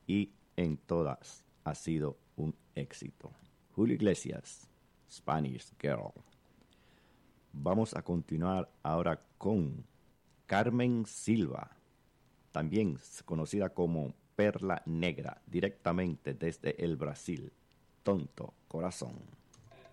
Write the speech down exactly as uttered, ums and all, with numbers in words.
y en todas ha sido un éxito. Julio Iglesias, Spanish Girl. Vamos a continuar ahora con Carmen Silva, también conocida como Perla Negra, directamente desde el Brasil. Tonto Corazón.